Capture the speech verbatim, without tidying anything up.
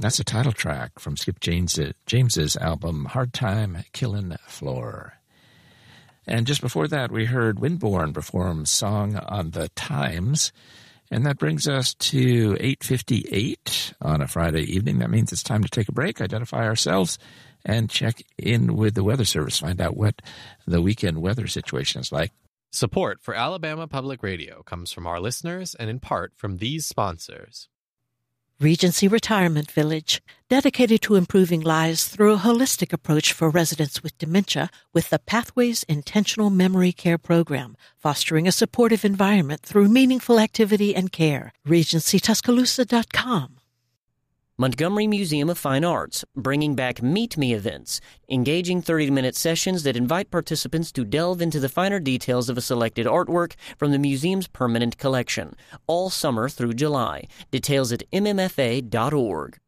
that's a title track from Skip James, James's album Hard Time Killin' Floor. And just before that, we heard Windborne perform Song on the Times. And that brings us to eight fifty-eight on a Friday evening. That means it's time to take a break, identify ourselves, and check in with the Weather Service, find out what the weekend weather situation is like. Support for Alabama Public Radio comes from our listeners and in part from these sponsors. Regency Retirement Village, dedicated to improving lives through a holistic approach for residents with dementia with the Pathways Intentional Memory Care Program, fostering a supportive environment through meaningful activity and care. Regency Tuscaloosa dot com. Montgomery Museum of Fine Arts, bringing back Meet Me events, engaging thirty-minute sessions that invite participants to delve into the finer details of a selected artwork from the museum's permanent collection, all summer through July. Details at m m f a dot org.